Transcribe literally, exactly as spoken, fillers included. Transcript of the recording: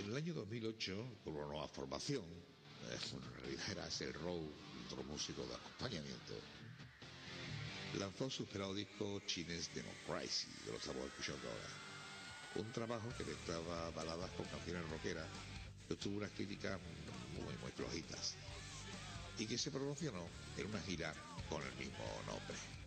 el año dos mil ocho, con una nueva formación, eh, en realidad era el Rowe, otro músico de acompañamiento, lanzó su esperado disco Chinese Democracy, que lo estamos escuchando ahora. Un trabajo que mezclaba baladas con canciones rockeras, que tuvo unas críticas muy, muy flojitas, y que se promocionó en una gira con el mismo nombre.